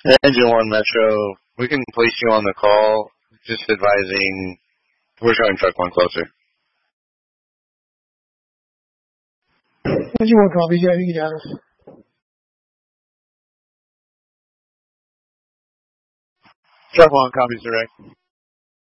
Engine 1 Metro, we can place you on the call, just advising we're showing truck 1 closer. Engine 1 copy, yeah, you got us. Truck 1 copies direct.